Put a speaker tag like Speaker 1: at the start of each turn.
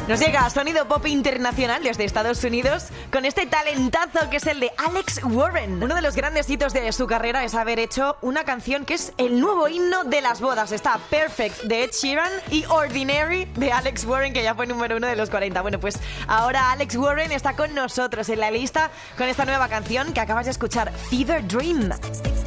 Speaker 1: Nos llega sonido pop internacional desde Estados Unidos con este talentazo que es el de Alex Warren. Uno de los grandes hitos de su carrera es haber hecho una canción que es el nuevo himno de las bodas. Está Perfect de Ed Sheeran y Ordinary de Alex Warren, que ya fue número 1 de los 40. Bueno, pues ahora Alex Warren está con nosotros en la lista con esta nueva canción que acabas de escuchar, Fever Dream.